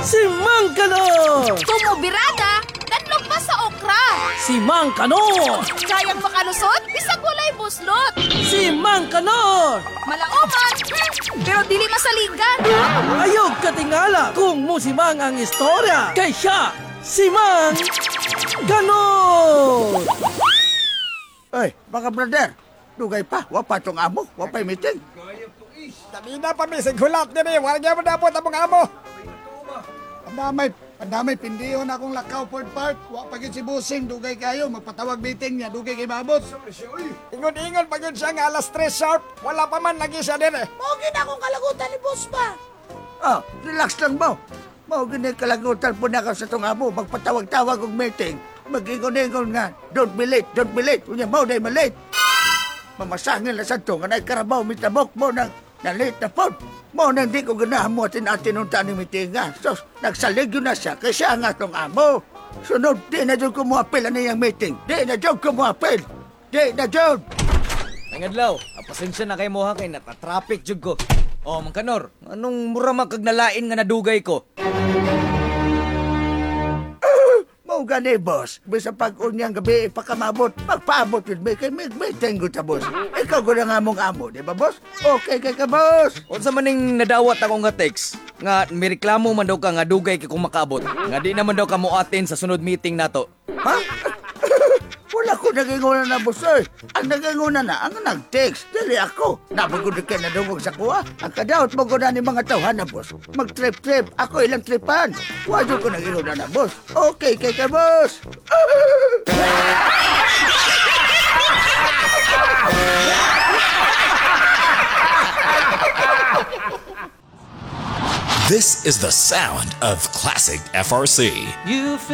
Si Mang Kanor! Tumubirada, danlog pa sa okra. Si Mang Kanor! Kayang makalusot, bisag walay buslot. Si Mang Kanor! Malaoman, pero dili masaligan. Ayog katingala kung musimang ang istorya. Kay siya, si Mang Kanor! Ay, mga brother, dugay pa, wapa tong amo, wapay meeting. Kanina pa may sigulat din eh. Wala niya mo dapat ang mga amo. Pandamay, pindiyon akong lakaw Ford Park. Wapagin si Busing, dugay kayo, magpatawag meeting niya, dugay kay Mabot. Ingon-ingon pag yun siya nga alas 3 sharp. Wala pa man lagi siya din eh. Maugin akong kalagutan ni Boss ba? Ah, relax lang mo. Maugin na kalagutan po na ako sa tong amo, magpatawag-tawag og meeting. Mag-ingon-ingon nga, don't be late. Unya mo, day malate. Mamasangin na sa to, nga naikarabaw, mitabok mo na late na po. Mo nang di ko ganahan mo atin nung tani meeting nga. So, nagsalig yun na siya, kasi siya nga tong amo. Sunod, di na dyan ko mo apel na yung meeting. Di na dyan ko mo apel. Di na dyan. Nangadlaw, pasensya na kay Moha kay natatraffic jud ko. Oh, Mang Kanor, anong mura magkagnalain nga nadugay ko? Mau gani, boss. Bisa pag-unyang gabi, pakamabot, magpaabot yun. May tenggo ta, boss. Ikaw ko na nga mong amo, di ba, boss? Okay ka, boss. Unsa man ning nadawat ako nga text nga may reklamo man daw ka nga dugay kay kung makaabot. Nga di naman daw ka mo atin sa sunod meeting nato. Ha? Wala ko naginguna na, boss, eh. Ang naginguna na, ang nag-text. Dili ako. Napagod ka na dumog sa kuha. Ang kadaot mo ko na ni mga tawhan na, boss. Mag-trip-trip. Ako ilang tripan. Wado ko naginguna na, boss. Okay ka, boss. This is the sound of classic FRC. You